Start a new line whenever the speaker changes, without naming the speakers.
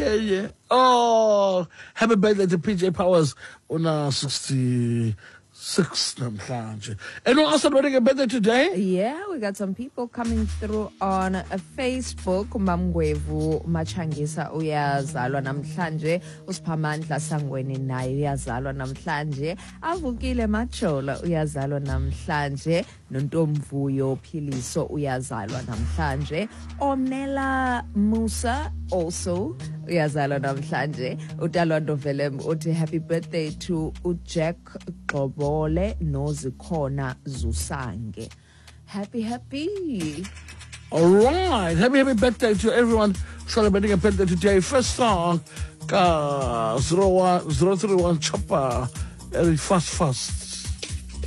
yeah. Oh, happy birthday to PJ Powers on 66 namhlanje. Anyone else celebrating a birthday today?
Yeah, we got some people coming through on Facebook. Mamgwevu Machangisa uyazalwa namhlanje. Usiphamandla Sangweni naye uyazalwa namhlanje. Avukile Machola uyazalwa namhlanje. Nontomvuyo Philiso uyazalwa namhlanje. Onela Musa also uyazalwa namhlanje. Udalwa Novelem uthi happy birthday to Jack Gqobole noZikhona Zusange. Happy.
All right. Happy birthday to everyone celebrating a birthday today. First song, 031 Chopper, fast.